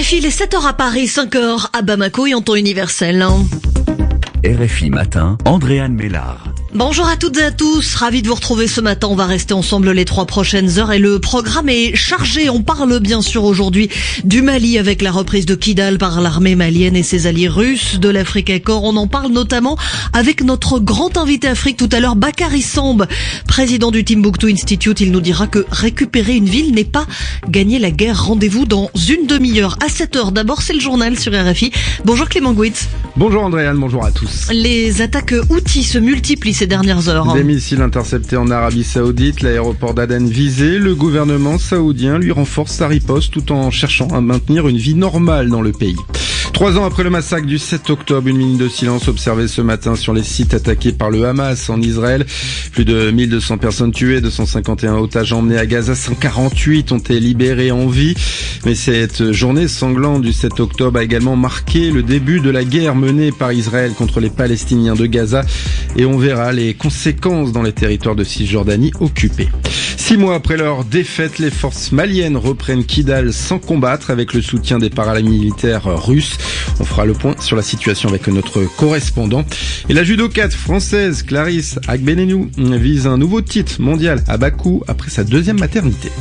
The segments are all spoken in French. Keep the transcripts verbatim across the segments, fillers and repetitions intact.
F I, il est sept heures à Paris, cinq heures à Bamako et en temps universel. R F I Matin, Andréane Mélard. Bonjour à toutes et à tous, ravi de vous retrouver ce matin. On va rester ensemble les trois prochaines heures et le programme est chargé. On parle bien sûr aujourd'hui du Mali avec la reprise de Kidal par l'armée malienne et ses alliés russes, de l'Afrique Corps. On en parle notamment avec notre grand invité Afrique tout à l'heure, Bakary Samb, président du Timbuktu Institute. Il nous dira que récupérer une ville n'est pas gagner la guerre. Rendez-vous dans une demi-heure à sept heures. D'abord, c'est le journal sur R F I. Bonjour Clément Gouitz. Bonjour Andréane, bonjour à tous. Les attaques Houthis se multiplient ces dernières heures. Des missiles interceptés en Arabie Saoudite, l'aéroport d'Aden visé. Le gouvernement saoudien lui renforce sa riposte tout en cherchant à maintenir une vie normale dans le pays. Trois ans après le massacre du sept octobre, une minute de silence observée ce matin sur les sites attaqués par le Hamas en Israël. Plus de mille deux cents personnes tuées, deux cent cinquante et un otages emmenés à Gaza, cent quarante-huit ont été libérés en vie. Mais cette journée sanglante du sept octobre a également marqué le début de la guerre menée par Israël contre les Palestiniens de Gaza. Et on verra les conséquences dans les territoires de Cisjordanie occupés. Six mois après leur défaite, les forces maliennes reprennent Kidal sans combattre avec le soutien des paramilitaires russes. On fera le point sur la situation avec notre correspondant. Et la judokate française Clarisse Agbenenou vise un nouveau titre mondial à Bakou après sa deuxième maternité.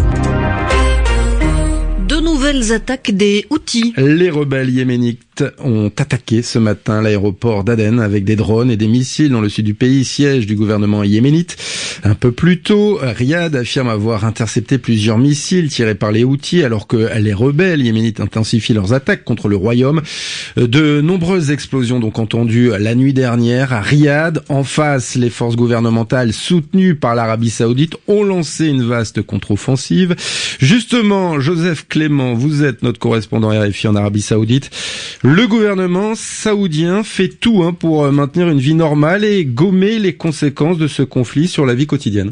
Deux nouvelles attaques des Houthis. Les rebelles yéménites ont attaqué ce matin l'aéroport d'Aden avec des drones et des missiles dans le sud du pays, siège du gouvernement yéménite. Un peu plus tôt, Riyad affirme avoir intercepté plusieurs missiles tirés par les Houthis alors que les rebelles yéménites intensifient leurs attaques contre le royaume. De nombreuses explosions donc entendues la nuit dernière à Riyad. En face, les forces gouvernementales soutenues par l'Arabie Saoudite ont lancé une vaste contre-offensive. Justement, Joseph Clément, vous êtes notre correspondant R F I en Arabie Saoudite. Le gouvernement saoudien fait tout hein, pour maintenir une vie normale et gommer les conséquences de ce conflit sur la vie quotidienne.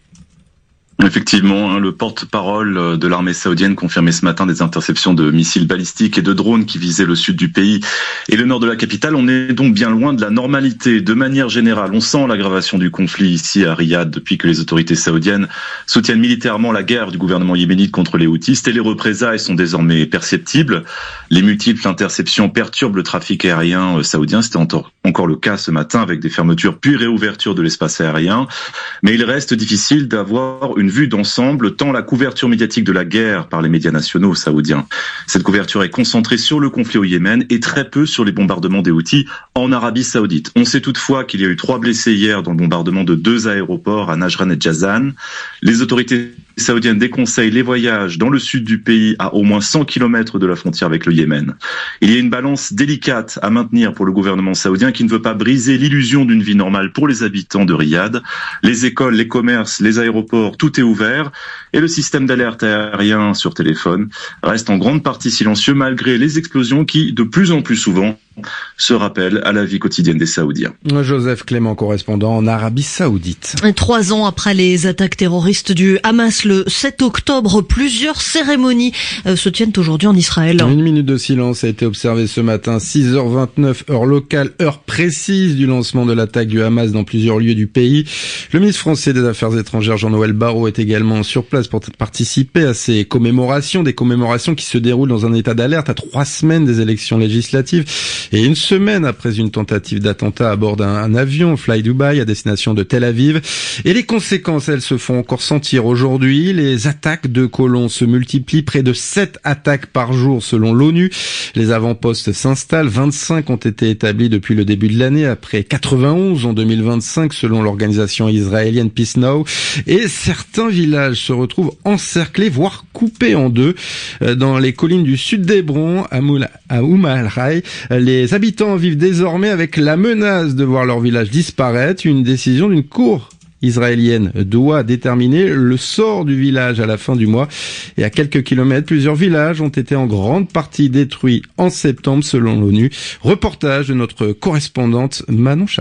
Effectivement, le porte-parole de l'armée saoudienne confirmait ce matin des interceptions de missiles balistiques et de drones qui visaient le sud du pays et le nord de la capitale. On est donc bien loin de la normalité. De manière générale, on sent l'aggravation du conflit ici à Riyad depuis que les autorités saoudiennes soutiennent militairement la guerre du gouvernement yéménite contre les Houthis et les représailles sont désormais perceptibles. Les multiples interceptions perturbent le trafic aérien saoudien. C'était encore le cas ce matin avec des fermetures puis réouvertures de l'espace aérien. Mais il reste difficile d'avoir une vue d'ensemble, tant la couverture médiatique de la guerre par les médias nationaux saoudiens. Cette couverture est concentrée sur le conflit au Yémen et très peu sur les bombardements des Houthis en Arabie Saoudite. On sait toutefois qu'il y a eu trois blessés hier dans le bombardement de deux aéroports à Najran et Jazan. Les autorités saoudiennes déconseillent les voyages dans le sud du pays à au moins cent kilomètres de la frontière avec le Yémen. Il y a une balance délicate à maintenir pour le gouvernement saoudien qui ne veut pas briser l'illusion d'une vie normale pour les habitants de Riyad. Les écoles, les commerces, les aéroports, tout est ouvert et le système d'alerte aérien sur téléphone reste en grande partie silencieux malgré les explosions qui, de plus en plus souvent, se rappellent à la vie quotidienne des Saoudiens. Joseph Clément, correspondant en Arabie Saoudite. Trois ans après les attaques terroristes du Hamas le sept octobre, plusieurs cérémonies se tiennent aujourd'hui en Israël. Une minute de silence a été observée ce matin, six heures vingt-neuf, heure locale, heure précise du lancement de l'attaque du Hamas dans plusieurs lieux du pays. Le ministre français des Affaires étrangères, Jean-Noël Barrot, est également sur place pour participer à ces commémorations, des commémorations qui se déroulent dans un état d'alerte à trois semaines des élections législatives. Et une semaine après une tentative d'attentat à bord d'un avion Fly Dubai à destination de Tel Aviv. Et les conséquences, elles se font encore sentir aujourd'hui. Les attaques de colons se multiplient, près de sept attaques par jour selon l'ONU. Les avant-postes s'installent, vingt-cinq ont été établis depuis le début de l'année, après quatre-vingt-onze en deux mille vingt-cinq selon l'organisation israélienne Peace Now. Et certains villages se retrouvent encerclés, voire coupés en deux. Dans les collines du sud d'Hébron, à Umm al-Ray, les habitants vivent désormais avec la menace de voir leur village disparaître. Une décision d'une cour israélienne doit déterminer le sort du village à la fin du mois. Et à quelques kilomètres, plusieurs villages ont été en grande partie détruits en septembre selon l'ONU. Reportage de notre correspondante Manon Chaplin.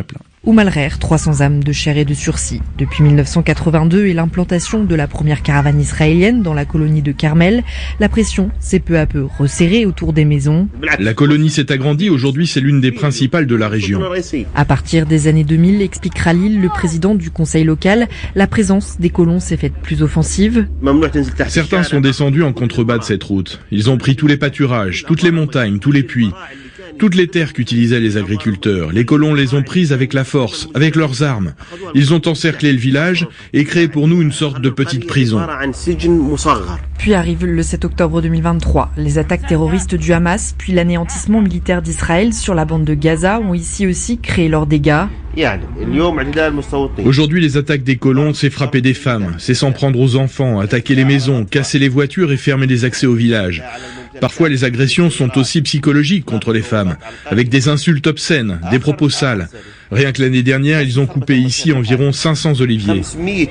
Oum al-Ghair, trois cents âmes de chair et de sursis. Depuis mille neuf cent quatre-vingt-deux et l'implantation de la première caravane israélienne dans la colonie de Carmel, la pression s'est peu à peu resserrée autour des maisons. La colonie s'est agrandie, aujourd'hui c'est l'une des principales de la région. À partir des années deux mille, explique Khalil, le président du conseil local, la présence des colons s'est faite plus offensive. Certains sont descendus en contrebas de cette route. Ils ont pris tous les pâturages, toutes les montagnes, tous les puits. Toutes les terres qu'utilisaient les agriculteurs, les colons les ont prises avec la force, avec leurs armes. Ils ont encerclé le village et créé pour nous une sorte de petite prison. Puis arrive le sept octobre deux mille vingt-trois. Les attaques terroristes du Hamas, puis l'anéantissement militaire d'Israël sur la bande de Gaza ont ici aussi créé leurs dégâts. Aujourd'hui, les attaques des colons, c'est frapper des femmes, c'est s'en prendre aux enfants, attaquer les maisons, casser les voitures et fermer les accès au village. Parfois, les agressions sont aussi psychologiques contre les femmes, avec des insultes obscènes, des propos sales. Rien que l'année dernière, ils ont coupé ici environ cinq cents oliviers.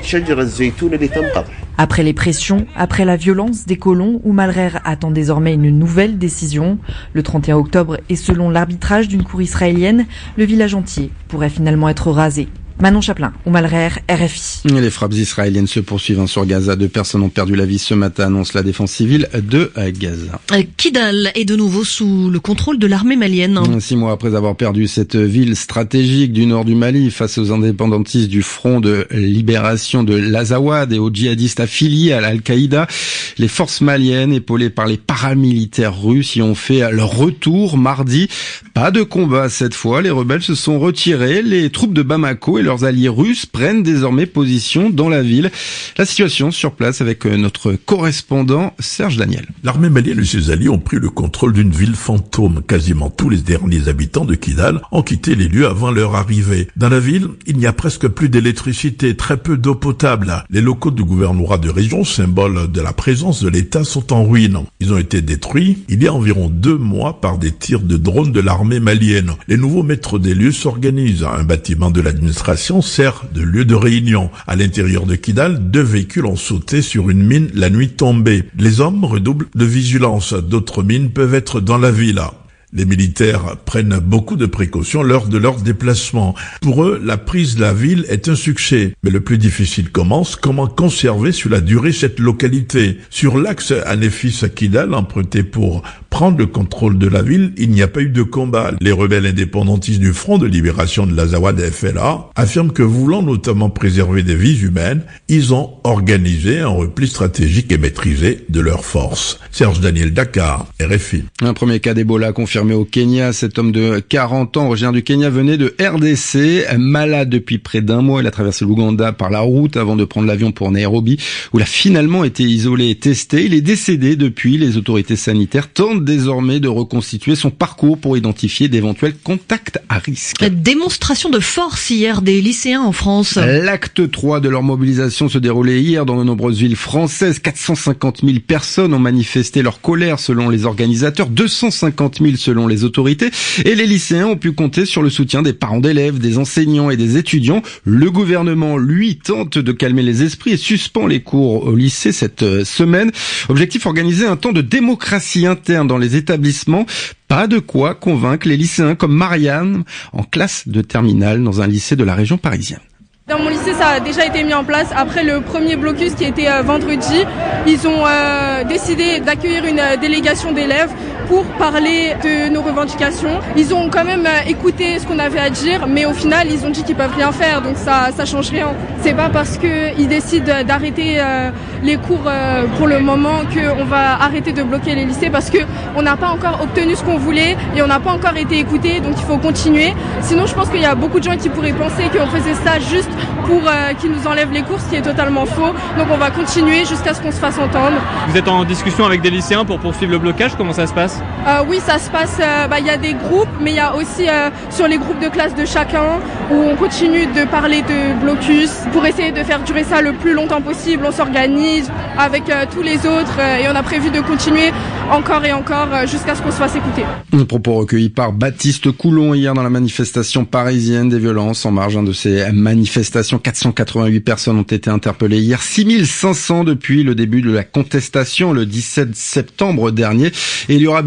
Après les pressions, après la violence des colons, Oum al-Ghair attend désormais une nouvelle décision. Le trente et un octobre, et selon l'arbitrage d'une cour israélienne, le village entier pourrait finalement être rasé. Manon Chaplin, Oum al-Ghair, R F I. Les frappes israéliennes se poursuivent sur Gaza. Deux personnes ont perdu la vie ce matin, annonce la défense civile de Gaza. Kidal est de nouveau sous le contrôle de l'armée malienne. Six mois après avoir perdu cette ville stratégique du nord du Mali face aux indépendantistes du Front de libération de l'Azawad et aux djihadistes affiliés à l'Al-Qaïda, les forces maliennes, épaulées par les paramilitaires russes, y ont fait leur retour mardi. Pas de combat cette fois, les rebelles se sont retirés. Les troupes de Bamako et leurs alliés russes prennent désormais position dans la ville. La situation sur place avec notre correspondant Serge Daniel. L'armée malienne et ses alliés ont pris le contrôle d'une ville fantôme. Quasiment tous les derniers habitants de Kidal ont quitté les lieux avant leur arrivée. Dans la ville, il n'y a presque plus d'électricité, très peu d'eau potable. Les locaux du gouvernorat de région, symbole de la présence de l'État, sont en ruine. Ils ont été détruits il y a environ deux mois par des tirs de drones de l'armée malienne. Les nouveaux maîtres des lieux s'organisent. Un bâtiment de l'administration sert de lieu de réunion. À l'intérieur de Kidal, deux véhicules ont sauté sur une mine la nuit tombée. Les hommes redoublent de vigilance. D'autres mines peuvent être dans la ville. Les militaires prennent beaucoup de précautions lors de leur déplacement. Pour eux, la prise de la ville est un succès. Mais le plus difficile commence. Comment conserver sur la durée cette localité? Sur l'axe Anéfis-Kidal, emprunté pour prendre le contrôle de la ville, il n'y a pas eu de combat. Les rebelles indépendantistes du Front de libération de l'Azawad F L A affirment que, voulant notamment préserver des vies humaines, ils ont organisé un repli stratégique et maîtrisé de leurs forces. Serge Daniel, Dakar, R F I. Un premier cas d'Ebola confirmé au Kenya. Cet homme de quarante ans, originaire du Kenya, venait de R D C. Malade depuis près d'un mois, il a traversé l'Ouganda par la route avant de prendre l'avion pour Nairobi, où il a finalement été isolé et testé. Il est décédé depuis. Les autorités sanitaires tentent désormais de reconstituer son parcours pour identifier d'éventuels contacts à risque. Démonstration de force hier des lycéens en France. L'acte trois de leur mobilisation se déroulait hier dans de nombreuses villes françaises. quatre cent cinquante mille personnes ont manifesté leur colère selon les organisateurs, deux cent cinquante mille selon les autorités, et les lycéens ont pu compter sur le soutien des parents d'élèves, des enseignants et des étudiants. Le gouvernement, lui, tente de calmer les esprits et suspend les cours au lycée cette semaine. Objectif, organiser un temps de démocratie interne dans les établissements. Pas de quoi convaincre les lycéens comme Marianne, en classe de terminale dans un lycée de la région parisienne. Dans mon lycée, ça a déjà été mis en place. Après le premier blocus qui était euh, vendredi, ils ont euh, décidé d'accueillir une euh, délégation d'élèves pour parler de nos revendications. Ils ont quand même euh, écouté ce qu'on avait à dire, mais au final, ils ont dit qu'ils peuvent rien faire, donc ça ça change rien. C'est pas parce qu'ils décident d'arrêter euh, les cours euh, pour le moment qu'on va arrêter de bloquer les lycées, parce que on n'a pas encore obtenu ce qu'on voulait et on n'a pas encore été écouté, donc il faut continuer. Sinon, je pense qu'il y a beaucoup de gens qui pourraient penser qu'on faisait ça juste pour euh, qu'ils nous enlèvent les cours, ce qui est totalement faux. Donc on va continuer jusqu'à ce qu'on se fasse entendre. Vous êtes en discussion avec des lycéens pour poursuivre le blocage, comment ça se passe? euh, Oui, ça se passe, euh, bah, y a des groupes, mais il y a aussi euh, sur les groupes de classe de chacun, où on continue de parler de blocus. Pour essayer de faire durer ça le plus longtemps possible, on s'organise avec euh, tous les autres euh, et on a prévu de continuer encore et encore euh, jusqu'à ce qu'on se fasse écouter. Un propos recueilli par Baptiste Coulon hier dans la manifestation parisienne des violences en marge de ces manifestations. quatre cent quatre-vingt-huit personnes ont été interpellées hier, six mille cinq cents depuis le début de la contestation le dix-sept septembre dernier. Et il y aura bien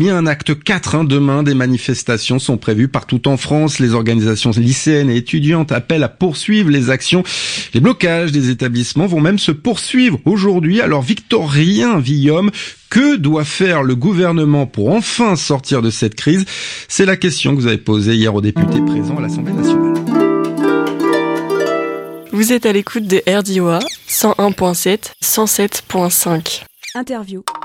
bien un acte quatre, hein, demain. Des manifestations sont prévues partout en France. Les organisations lycéennes et étudiantes appellent à poursuivre les actions. Les blocages des établissements vont même se poursuivre aujourd'hui. Alors Victorien Villaume, que doit faire le gouvernement pour enfin sortir de cette crise? C'est la question que vous avez posée hier aux députés présents à l'Assemblée nationale. Vous êtes à l'écoute de R D O A cent un virgule sept, cent sept virgule cinq. Interview.